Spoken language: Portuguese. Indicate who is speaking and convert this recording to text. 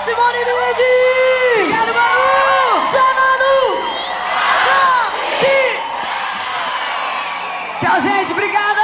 Speaker 1: Simone Mendes!
Speaker 2: Obrigado, Manu!
Speaker 1: Samanu!
Speaker 2: Tchau, gente, obrigada!